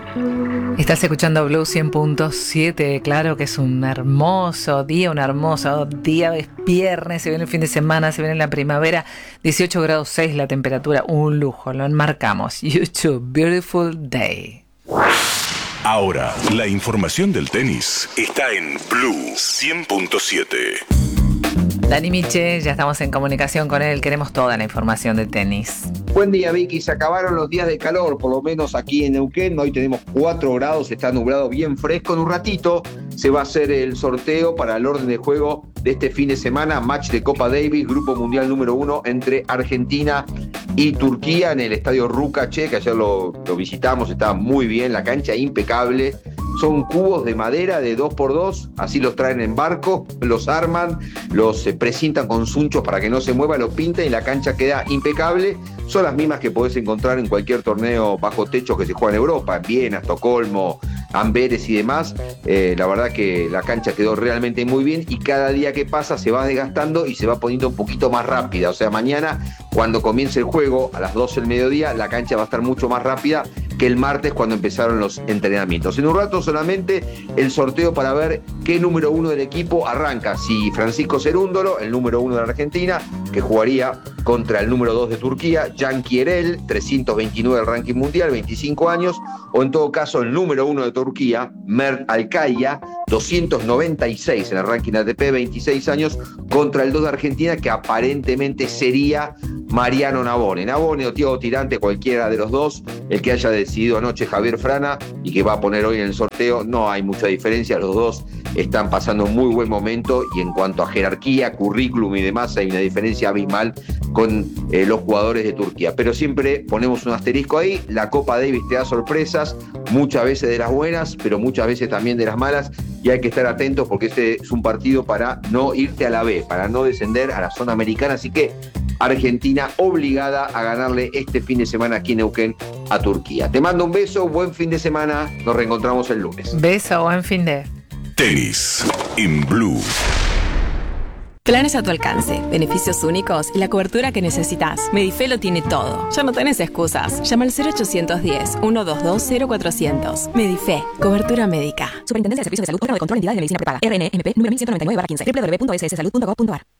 Estás escuchando Blue 100.7, claro que es un hermoso día, es viernes, se viene el fin de semana, se viene la primavera, 18 grados 6 la temperatura, un lujo, lo enmarcamos. YouTube, beautiful day. Ahora, la información del tenis está en Blue 100.7. Dani Miche, ya estamos en comunicación con él, queremos toda la información de tenis. Buen día, Vicky. Se acabaron los días de calor, por lo menos aquí en Neuquén. Hoy tenemos 4 grados, está nublado bien fresco. En un ratito se va a hacer el sorteo para el orden de juego de este fin de semana. Match de Copa Davis, Grupo Mundial número 1 entre Argentina y Turquía en el estadio Rukache, que ayer lo visitamos, estaba muy bien, la cancha impecable. Son cubos de madera de 2x2, así los traen en barco, los arman, los precintan con sunchos para que no se mueva, los pintan y la cancha queda impecable. Son las mismas que podés encontrar en cualquier torneo bajo techo que se juega en Europa, en Viena, Estocolmo, Amberes y demás. La verdad que la cancha quedó realmente muy bien y cada día que pasa se va desgastando y se va poniendo un poquito más rápida. O sea, mañana cuando comience el juego a las 12 del mediodía, la cancha va a estar mucho más rápida que el martes cuando empezaron los entrenamientos. En un rato solamente el sorteo para ver qué número 1 del equipo arranca. Si Francisco Cerúndolo, el número 1 de la Argentina, que jugaría contra el número 2 de Turquía, Jan Kierel, 329 del ranking mundial, 25 años, o en todo caso el número 1 de Turquía, Mert Alkaya, 296 en el ranking ATP, 26 años, contra el 2 de Argentina, que aparentemente sería Mariano Navone. Navone o Thiago Tirante, cualquiera de los dos, el que haya decidido anoche Javier Frana y que va a poner hoy en el sorteo, no hay mucha diferencia, los dos están pasando un muy buen momento y en cuanto a jerarquía, currículum y demás hay una diferencia abismal con los jugadores de Turquía. Pero siempre ponemos un asterisco ahí, la Copa Davis te da sorpresas, muchas veces de las buenas, pero muchas veces también de las malas y hay que estar atentos porque este es un partido para no irte a la B, para no descender a la zona americana, así que Argentina obligada a ganarle este fin de semana aquí en Neuquén a Turquía. Te mando un beso, buen fin de semana, nos reencontramos el lunes. Beso, buen fin de... Tenis en Blue. Planes a tu alcance, beneficios únicos y la cobertura que necesitas. Medife lo tiene todo. Ya no tenés excusas. Llama al 0810-122-0400. Medife, cobertura médica. Superintendencia de Servicios de Salud, órgano de control, entidad de medicina prepaga. RNMP número 1199/15. www.sssalud.gov.ar.